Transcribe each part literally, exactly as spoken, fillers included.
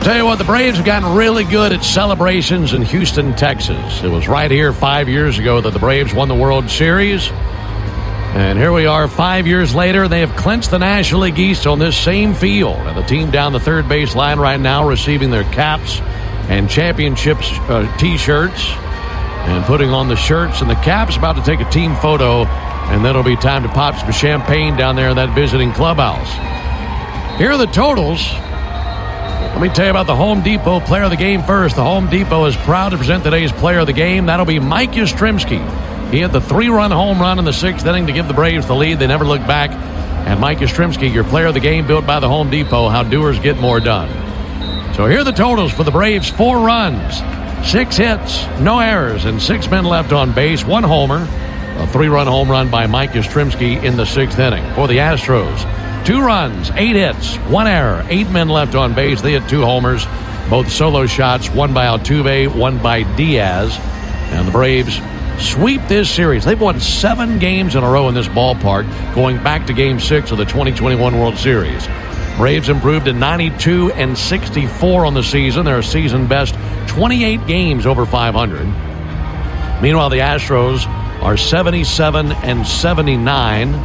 Tell you what, the Braves have gotten really good at celebrations in Houston, Texas. It was right here five years ago that the Braves won the World Series. And here we are five years later. They have clinched the National League East on this same field. And the team down the third base line right now receiving their caps and championships uh, T-shirts and putting on the shirts and the caps, about to take a team photo. And then it'll be time to pop some champagne down there in that visiting clubhouse. Here are the totals. Let me tell you about the Home Depot Player of the Game first. The Home Depot is proud to present today's Player of the Game. That'll be Mike Yastrzemski. He had the three-run home run in the sixth inning to give the Braves the lead. They never looked back. And Mike Yastrzemski, your Player of the Game, built by the Home Depot. How doers get more done. So here are the totals for the Braves. Four runs, six hits, no errors, and six men left on base. One homer, a three-run home run by Mike Yastrzemski in the sixth inning. For the Astros, two runs, eight hits, one error, eight men left on base. They had two homers, both solo shots, one by Altuve, one by Diaz. And the Braves sweep this series. They've won seven games in a row in this ballpark, going back to Game six of the twenty twenty-one World Series. Braves improved to ninety-two and sixty-four on the season. They're a season best twenty-eight games over five hundred. Meanwhile, the Astros are seventy-seven and seventy-nine.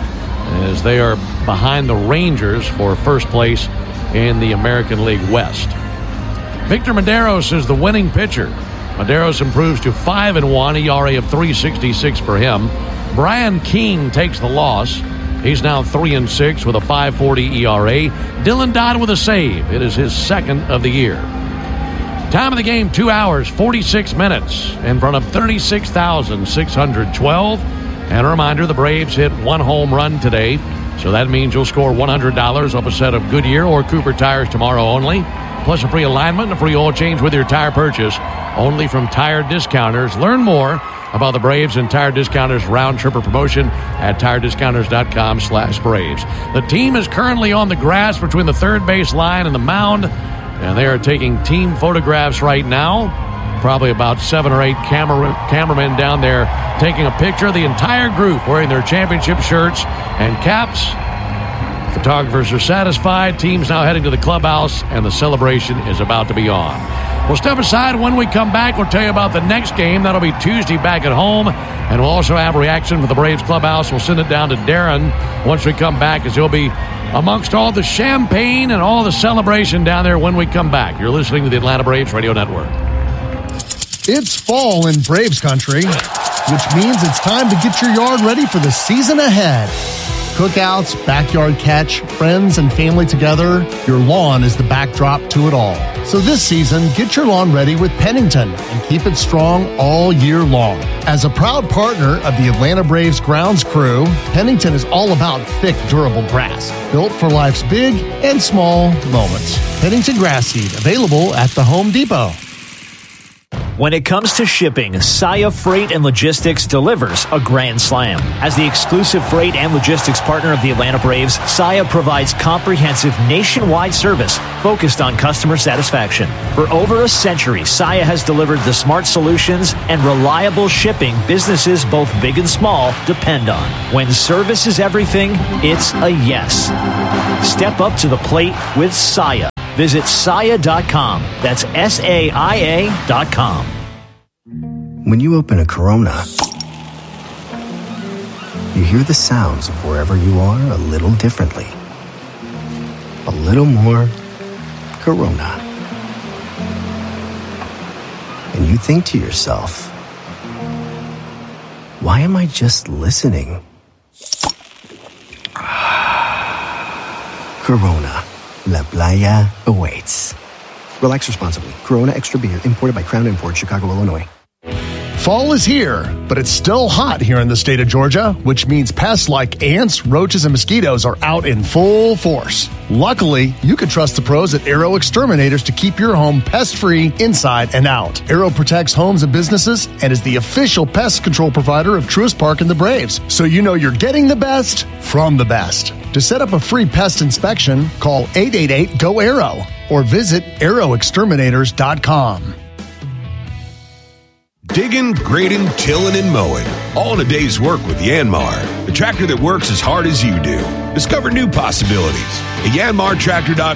As they are behind the Rangers for first place in the American League West. Victor Mederos is the winning pitcher. Mederos improves to five and one, E R A of three sixty-six for him. Brian King takes the loss. He's now three and six with a five forty E R A. Dylan Dodd with a save. It is his second of the year. Time of the game, two hours, forty-six minutes in front of thirty-six thousand six hundred twelve. And a reminder, the Braves hit one home run today, so that means you'll score one hundred dollars off a set of Goodyear or Cooper tires tomorrow only, plus a free alignment and a free oil change with your tire purchase, only from Tire Discounters. Learn more about the Braves and Tire Discounters round-tripper promotion at tire discounters dot com slash Braves. The team is currently on the grass between the third base line and the mound, and they are taking team photographs right now. Probably about seven or eight camera, cameramen down there taking a picture of the entire group wearing their championship shirts and caps. Photographers are satisfied. Team's now heading to the clubhouse, and the celebration is about to be on. We'll step aside. When we come back, we'll tell you about the next game. That'll be Tuesday back at home, and we'll also have a reaction for the Braves clubhouse. We'll send it down to Darren once we come back, as he'll be amongst all the champagne and all the celebration down there when we come back. You're listening to the Atlanta Braves Radio Network. It's fall in Braves country, which means it's time to get your yard ready for the season ahead. Cookouts, backyard catch, friends and family together, your lawn is the backdrop to it all. So this season, get your lawn ready with Pennington and keep it strong all year long. As a proud partner of the Atlanta Braves grounds crew, Pennington is all about thick, durable grass, built for life's big and small moments. Pennington grass seed, available at the Home Depot. When it comes to shipping, Saia Freight and Logistics delivers a grand slam. As the exclusive freight and logistics partner of the Atlanta Braves, Saia provides comprehensive nationwide service focused on customer satisfaction. For over a century, Saia has delivered the smart solutions and reliable shipping businesses both big and small depend on. When service is everything, it's a yes. Step up to the plate with Saia. Visit Saia dot com. That's S A I A dot com. When you open a Corona, you hear the sounds of wherever you are a little differently. A little more Corona. And you think to yourself, why am I just listening? Corona. La Playa awaits. Relax responsibly. Corona Extra Beer, imported by Crown Imports, Chicago, Illinois. Fall is here, but it's still hot here in the state of Georgia, which means pests like ants, roaches, and mosquitoes are out in full force. Luckily, you can trust the pros at Arrow Exterminators to keep your home pest-free inside and out. Arrow protects homes and businesses and is the official pest control provider of Truist Park and the Braves, so you know you're getting the best from the best. To set up a free pest inspection, call eight eight eight, G O, ARROW or visit arrow exterminators dot com. Digging, grading, tilling, and mowing. All in a day's work with Yanmar, the tractor that works as hard as you do. Discover new possibilities at yanmar tractor dot com.